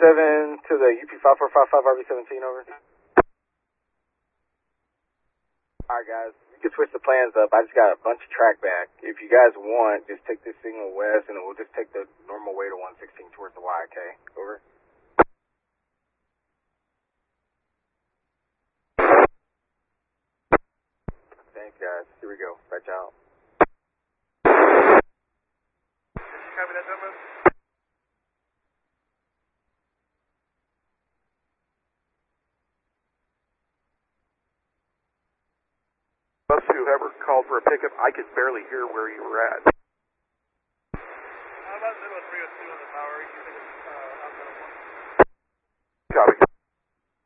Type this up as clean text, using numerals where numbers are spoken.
7 to the UP5455 RV17, over. Alright guys, we can switch the plans up. I just got a bunch of track back. If you guys want, just take this signal west and we'll just take the normal way to 116 towards the YK. Over. Thanks guys. Here we go. Batch out. Copy that number. Whoever called for a pickup, I could barely hear where you were at.